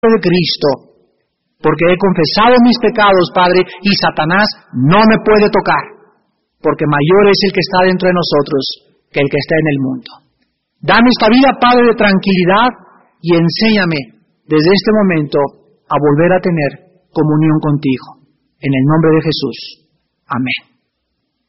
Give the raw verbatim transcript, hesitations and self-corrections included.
de Cristo, porque he confesado mis pecados, Padre, y Satanás no me puede tocar, porque mayor es el que está dentro de nosotros que el que está en el mundo. Dame esta vida, Padre, de tranquilidad, y enséñame desde este momento a volver a tener comunión contigo. En el nombre de Jesús. Amén.